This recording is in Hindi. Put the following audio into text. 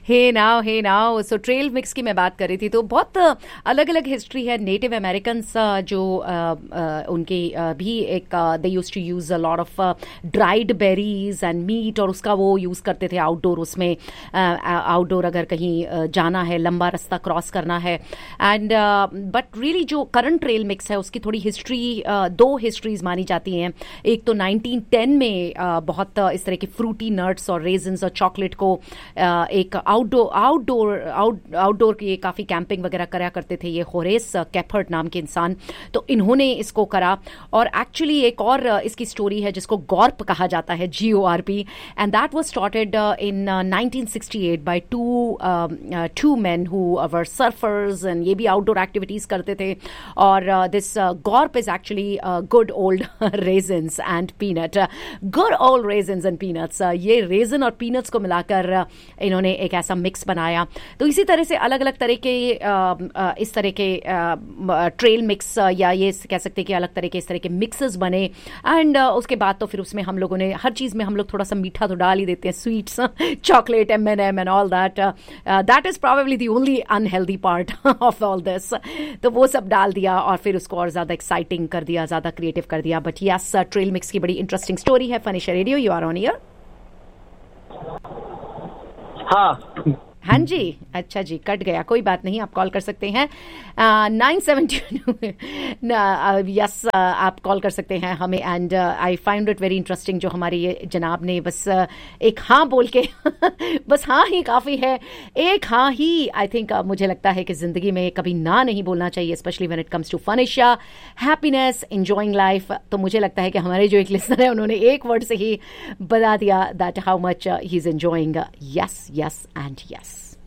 हे नाउ सो ट्रेल मिक्स की मैं बात कर रही थी, तो बहुत अलग अलग हिस्ट्री है। नेटिव अमेरिकन जो उनकी भी एक they used to use a lot of dried berries and meet, और उसका वो यूज़ करते थे आउटडोर। उसमें आउटडोर अगर कहीं जाना है, लंबा रास्ता क्रॉस करना है, एंड बट रियली जो करंट ट्रेल मिक्स है उसकी थोड़ी हिस्ट्री, दो हिस्ट्रीज मानी जाती हैं। एक तो 1910 में बहुत इस तरह के फ्रूटी नट्स और रेजन्स और चॉकलेट को एक आउटडोर की काफ़ी कैंपिंग वगैरह करा करते थे ये होरेस कैफर्ट नाम के इंसान, तो इन्होंने इसको करा। और एक्चुअली एक और इसकी स्टोरी है जिसको गॉर्प कहा जाता है, GORP, and that was started in 1968 by two men who were surfers, and ये भी आउटडोर एक्टिविटीज करते थे। और this गॉर्प is actually good old रेजन्स and peanut, good old रेजन्स and peanuts. ये रेजन और पीनट्स को मिलाकर इन्होंने एक ऐसा मिक्स बनाया। तो इसी तरह से अलग अलग तरह के इस तरह के ट्रेल मिक्स, या ये कह सकते हैं कि अलग तरह के इस तरह के मिक्सेस बने। एंड उसके बाद तो फिर उसमें हम लोगों ने हर चीज़ में हम लोग थोड़ा सा मीठा तो डाल ही देते हैं, sweets, chocolate, M&M and all that. That is probably the only unhealthy part of all this. तो वो सब डाल दिया और फिर उसको और ज़्यादा एक्साइटिंग कर दिया, ज़्यादा क्रिएटिव कर दिया। बट यस, ट्रेल मिक्स की बड़ी इंटरेस्टिंग स्टोरी है। फनीशा radio, you are on year. हाँ जी, अच्छा जी, कट गया, कोई बात नहीं, आप कॉल कर सकते हैं 972 यस, आप कॉल कर सकते हैं हमें। And I find it very interesting जो हमारे ये जनाब ने बस एक हाँ बोल के बस हाँ ही काफ़ी है, एक हाँ ही। आई थिंक मुझे लगता है कि ज़िंदगी में कभी ना नहीं बोलना चाहिए, specially when it comes to फनिशा, happiness, enjoying life. तो मुझे लगता है कि हमारे जो एक लिसनर है उन्होंने एक वर्ड से ही बता दिया that how much he is enjoying yes yes and yes.